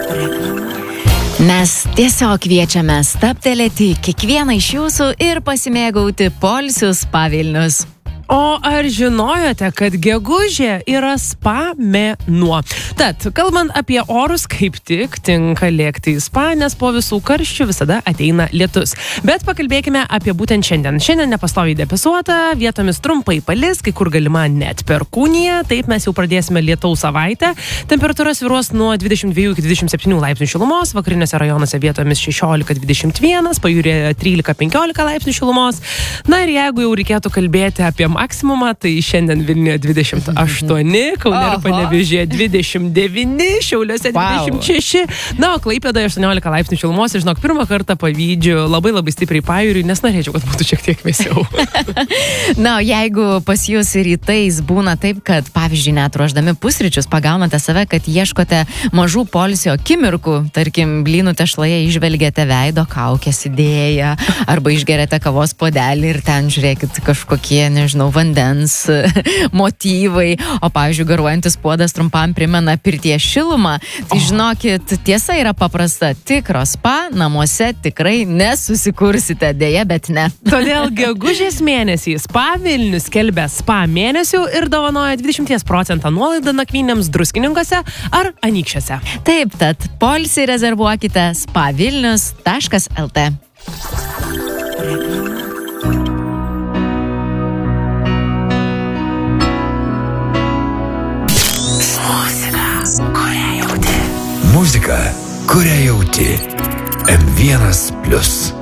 Mes tiesiog kviečiame stabtelėti kiekvieną iš jūsų ir pasimėgauti poilsiu Spa Vilnius. O ar žinojote, kad gegužė yra spa mėnuo? Tad, kalbant apie orus, kaip tik tinka lėkti į spa, nes po visų karščių visada ateina lietus. Bet pakalbėkime apie būtent šiandien. Šiandien nepastoviai debesuota, vietomis trumpai palis, kai kur galima net perkūnija. Taip mes jau pradėsime lietaus savaitę. Temperatūra svyruos nuo 22 iki 27 laipsnių šilumos, vakariniuose rajonuose vietomis 16-21, pajūryje 13-15 laipsnių šilumos. Na ir jeigu jau reikėtų kalbėti apie maksimumą, tai šiandien Vilniuje 28, Kaune ir Panevėžyje 29, Šiauliuose 26, na, o Klaipėdoje 18 laipsnių šilumos. Ir žinok, pirmą kartą pavydžiu labai stipriai pajūriui, nes norėčiau, kad būtų šiek tiek vėsiau. Na, jeigu pas jūs rytais būna taip, kad, pavyzdžiui, net ruošdami pusryčius pagaunate save, kad ieškote mažų poilsio akimirkų, tarkim, blynų tešloje išvelgiate veido kaukės idėją, arba išgeriate kavos puodelį ir ten žiūrėkit kažkokie, nežinau, vandens motyvai, o pavyzdžiui, garuojantis puodas trumpam primena pirties šilumą. Tai žinokit, tiesa yra paprasta, tikro spa namuose tikrai nesusikursite, dėja, bet ne. Todėl gegužės mėnesį Spa Vilnius skelbia spa mėnesių ir dovanoja 20% nuolaidą nakvynėms Druskininkuose ar Anykščiuose. Taip, tad poilsį rezervuokite spavilnius.lt. Muzika, kurią jauti. M1+.